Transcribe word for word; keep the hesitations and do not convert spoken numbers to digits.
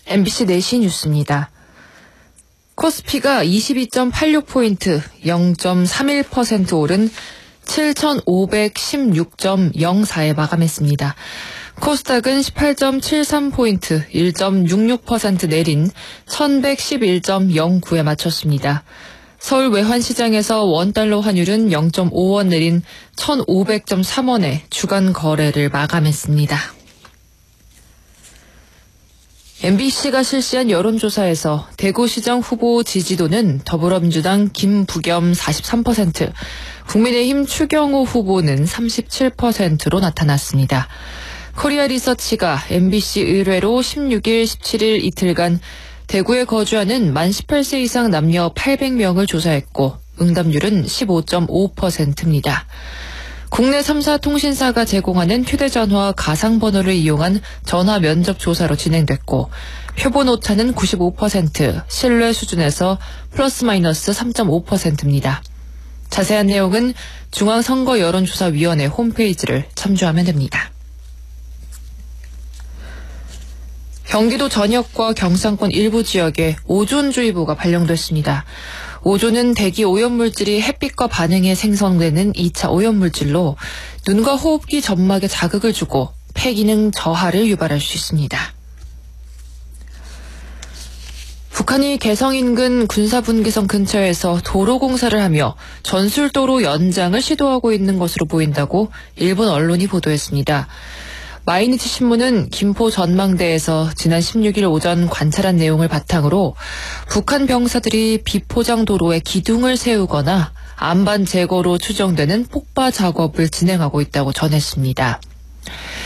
엠비씨 네 시 뉴스입니다. 코스피가 이십이 점 팔육 포인트 영 점 삼일 퍼센트 오른 칠천오백십육 점 영사에 마감했습니다. 코스닥은 십팔 점 칠삼 포인트 일 점 육육 퍼센트 내린 천백십일 점 영구에 마쳤습니다. 서울 외환시장에서 원달러 환율은 영 점 오 원 내린 천오백 점 삼 원에 주간 거래를 마감했습니다. 엠비씨가 실시한 여론조사에서 대구시장 후보 지지도는 더불어민주당 김부겸 사십삼 퍼센트, 국민의힘 추경호 후보는 삼십칠 퍼센트로 나타났습니다. 코리아 리서치가 엠비씨 의뢰로 십육 일, 십칠 일 이틀간 대구에 거주하는 만 십팔 세 이상 남녀 팔백 명을 조사했고 응답률은 십오 점 오 퍼센트입니다. 국내 삼 사 통신사가 제공하는 휴대전화 가상번호를 이용한 전화 면접 조사로 진행됐고 표본 오차는 구십오 퍼센트, 신뢰 수준에서 플러스 마이너스 삼 점 오 퍼센트입니다. 자세한 내용은 중앙선거여론조사위원회 홈페이지를 참조하면 됩니다. 경기도 전역과 경상권 일부 지역에 오존주의보가 발령됐습니다. 오존은 대기 오염물질이 햇빛과 반응해 생성되는 이 차 오염물질로 눈과 호흡기 점막에 자극을 주고 폐기능 저하를 유발할 수 있습니다. 북한이 개성 인근 군사분기선 근처에서 도로 공사를 하며 전술도로 연장을 시도하고 있는 것으로 보인다고 일본 언론이 보도했습니다. 마이니치 신문은 김포 전망대에서 지난 십육 일 오전 관찰한 내용을 바탕으로 북한 병사들이 비포장 도로에 기둥을 세우거나 안반 제거로 추정되는 폭파 작업을 진행하고 있다고 전했습니다.